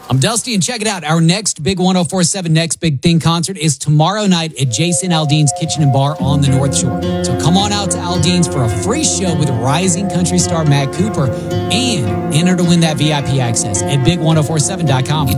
I'm Dusty, and check it out. Our next big 104.7 Next Big Thing concert is tomorrow night at Jason Aldean's Kitchen and Bar on the North Shore. So come on out to Aldean's for a free show with rising country star Matt Cooper and enter to win that VIP access at big1047.com.